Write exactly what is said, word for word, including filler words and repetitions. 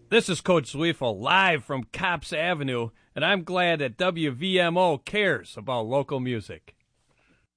This is Coach Zweifel live from Cops Avenue, and I'm glad that W V M O cares about local music.